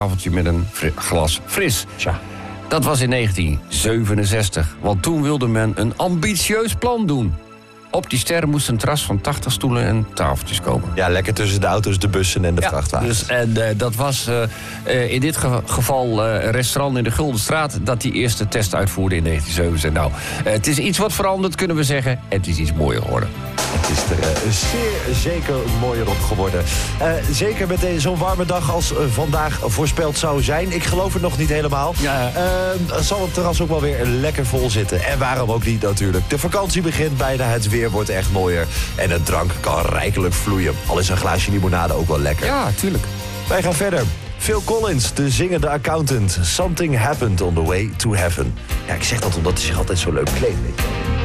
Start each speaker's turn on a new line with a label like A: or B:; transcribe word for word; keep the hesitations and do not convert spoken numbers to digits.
A: tafeltje met een fri- glas fris.
B: Tja.
A: Dat was in negentien zevenenzestig, want toen wilde men een ambitieus plan doen. Op die sterren moest een terras van tachtig stoelen en tafeltjes komen.
B: Ja, lekker tussen de auto's, de bussen en de vrachtwagens.
A: Dus, en uh, dat was uh, uh, in dit ge- geval uh, een restaurant in de Guldenstraat... dat die eerste test uitvoerde in negentien zevenenzestig. Nou, uh, het is iets wat veranderd, kunnen we zeggen. En het is iets mooier geworden.
B: Het is er uh, zeer zeker mooier op geworden. Uh, zeker met uh, zo'n warme dag als uh, vandaag voorspeld zou zijn. Ik geloof het nog niet helemaal.
A: Ja.
B: Uh, zal het terras ook wel weer lekker vol zitten. En waarom ook niet natuurlijk. De vakantie begint bijna, het weer wordt echt mooier. En het drank kan rijkelijk vloeien. Al is een glaasje limonade ook wel lekker.
A: Ja, tuurlijk.
B: Wij gaan verder. Phil Collins, de zingende accountant. Something happened on the way to heaven. Ja, ik zeg dat omdat hij zich altijd zo leuk kleedt, weet je wel.